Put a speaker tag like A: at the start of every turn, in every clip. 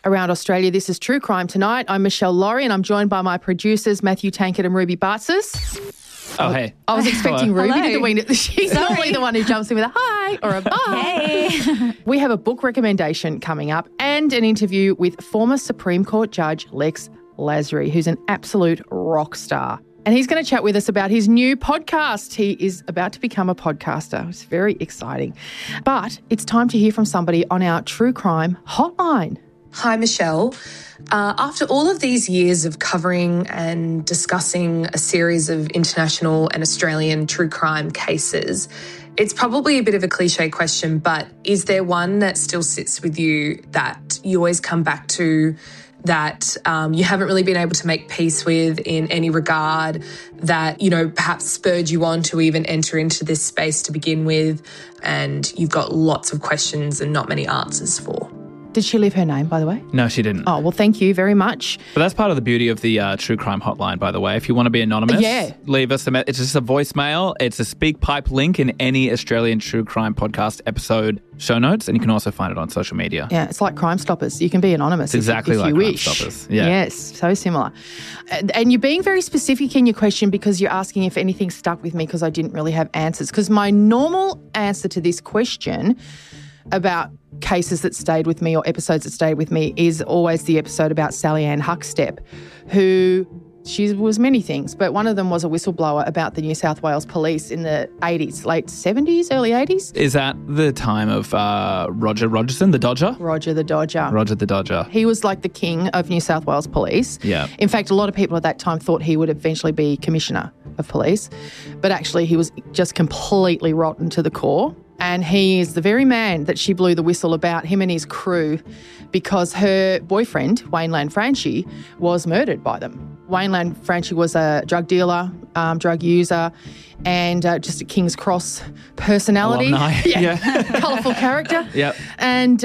A: around Australia. This is True Crime Tonight. I'm Michelle Laurie and I'm joined by my producers, Matthew Tankett and Ruby Bartzis.
B: Oh, hey.
A: I was expecting Ruby
C: Hello.
A: to do it. She's normally the one who jumps in with a hi or a bye.
C: Hey.
A: We have a book recommendation coming up and an interview with former Supreme Court Judge Lex Lasry, who's an absolute rock star. And he's going to chat with us about his new podcast. He is about to become a podcaster. It's very exciting. But it's time to hear from somebody on our True Crime hotline.
D: Hi, Michelle. After all of these years of covering and discussing a series of international and Australian true crime cases, it's probably a bit of a cliche question, but is there one that still sits with you that you always come back to, that you haven't really been able to make peace with in any regard, that, you know, perhaps spurred you on to even enter into this space to begin with, and you've got lots of questions and not many answers for?
A: Did she leave her name, by the way?
B: No, she didn't.
A: Oh, well, thank you very much.
B: But that's part of the beauty of the True Crime hotline, by the way. If you want to be anonymous, leave us it's just a voicemail. It's a SpeakPipe link in any Australian True Crime podcast episode show notes, and you can also find it on social media.
A: Yeah, it's like Crime Stoppers. You can be anonymous
B: exactly
A: if
B: like
A: you
B: Crime
A: wish.
B: Stoppers. Yeah.
A: Yes, so similar. And you're being very specific in your question because you're asking if anything stuck with me because I didn't really have answers. Because my normal answer to this question about cases that stayed with me or episodes that stayed with me is always the episode about Sally Ann Huckstep, who she was many things, but one of them was a whistleblower about the New South Wales Police in the 80s, late 70s, early 80s.
B: Is that the time of Roger Rogerson, the Dodger?
A: Roger the Dodger.
B: Roger the Dodger.
A: He was like the king of New South Wales Police.
B: Yeah.
A: In fact, a lot of people at that time thought he would eventually be Commissioner of Police, but actually he was just completely rotten to the core. And he is the very man that she blew the whistle about, him and his crew, because her boyfriend, Wayne Lanfranchi, was murdered by them. Wayne Lanfranchi was a drug dealer, drug user, and just a King's Cross personality.
B: Alumni.
A: Yeah. Colourful character.
B: Yep.
A: And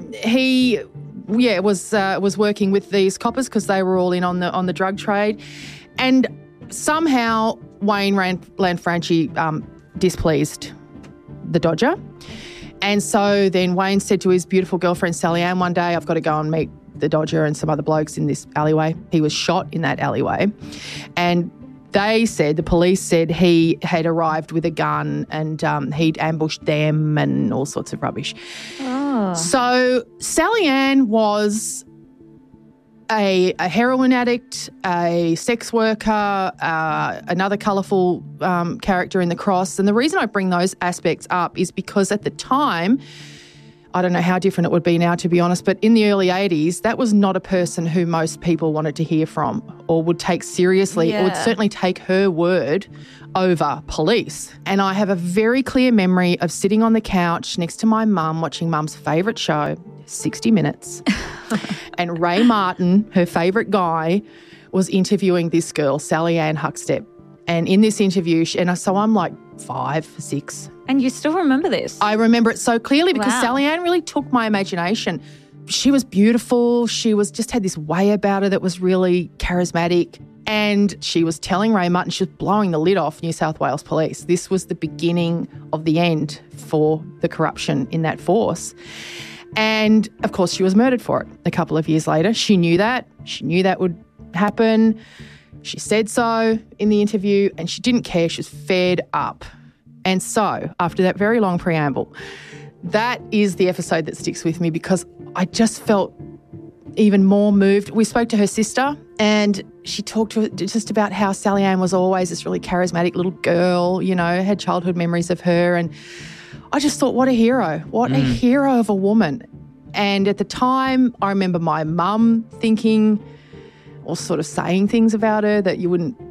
A: he was working with these coppers because they were all in on the drug trade. And somehow Wayne Lanfranchi displeased the Dodger. And so then Wayne said to his beautiful girlfriend Sally Ann one day, I've got to go and meet the Dodger and some other blokes in this alleyway. He was shot in that alleyway. And the police said he had arrived with a gun and he'd ambushed them and all sorts of rubbish.
C: Oh.
A: So Sally Ann was a heroin addict, a sex worker, another colourful character in the cross. And the reason I bring those aspects up is because at the time, I don't know how different it would be now, to be honest, but in the early 80s, that was not a person who most people wanted to hear from or would take seriously or would certainly take her word over police. And I have a very clear memory of sitting on the couch next to my mum watching mum's favourite show, 60 Minutes. And Ray Martin, her favourite guy, was interviewing this girl, Sally Ann Huckstep. And in this interview, so I'm like 5, 6.
C: And you still remember this?
A: I remember it so clearly because Sally Ann really took my imagination. She was beautiful. She just had this way about her that was really charismatic. And she was telling Ray Martin she was blowing the lid off New South Wales Police. This was the beginning of the end for the corruption in that force. And, of course, she was murdered for it a couple of years later. She knew that. She knew that would happen. She said so in the interview and she didn't care. She was fed up. And so, after that very long preamble, that is the episode that sticks with me because I just felt even more moved. We spoke to her sister and she talked to her just about how Sally Ann was always this really charismatic little girl, you know, had childhood memories of her. And I just thought, what a hero. What a hero of a woman. And at the time, I remember my mum thinking or sort of saying things about her that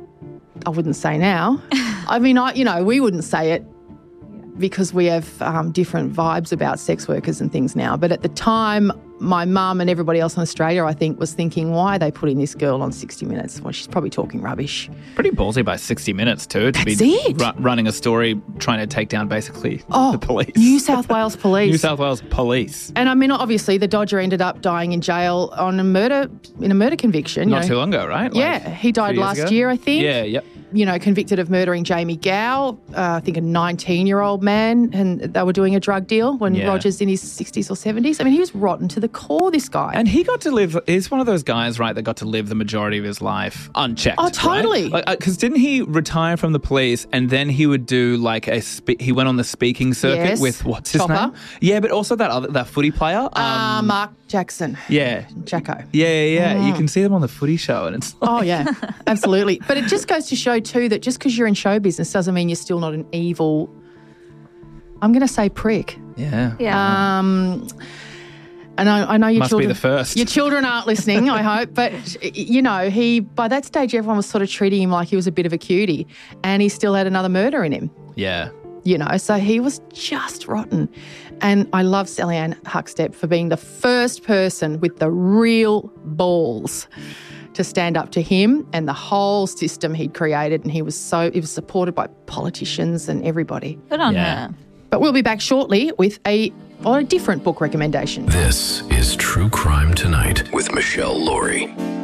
A: I wouldn't say now. I mean, we wouldn't say it because we have different vibes about sex workers and things now. But at the time, my mum and everybody else in Australia, I think, was thinking, why are they putting this girl on 60 Minutes? Well, she's probably talking rubbish.
B: Pretty ballsy by 60 Minutes too, to be running a story trying to take down basically the police.
A: New South Wales Police.
B: New South Wales Police.
A: And I mean, obviously, the Dodger ended up dying in jail in a murder conviction.
B: Not too long ago, right?
A: Yeah, he died last year, I think.
B: Yeah, yep.
A: convicted of murdering Jamie Gow, I think a 19-year-old man, and they were doing a drug deal when Roger's in his 60s or 70s. I mean, he was rotten to the core, this guy.
B: And he got to live, he's one of those guys, right, that got to live the majority of his life unchecked.
A: Oh, totally.
B: Because didn't he retire from the police and then he would do like he went on the speaking circuit with, what's his name? Yeah, but also that footy player.
A: Mark Jackson.
B: Yeah.
A: Jacko.
B: Yeah. You can see them on the footy show and it's like...
A: Oh, yeah, absolutely. But it just goes to show too that just because you're in show business doesn't mean you're still not an evil, I'm going to say prick.
B: Yeah.
A: And I know your
B: Must
A: children...
B: be the first.
A: Your children aren't listening, I hope. But, he by that stage, everyone was sort of treating him like he was a bit of a cutie and he still had another murder in him.
B: Yeah.
A: So he was just rotten. And I love Sally-Anne Huckstep for being the first person with the real balls to stand up to him and the whole system he'd created. And he was supported by politicians and everybody.
C: Good on her.
A: But we'll be back shortly with a different book recommendation.
E: This is True Crime Tonight with Michelle Laurie.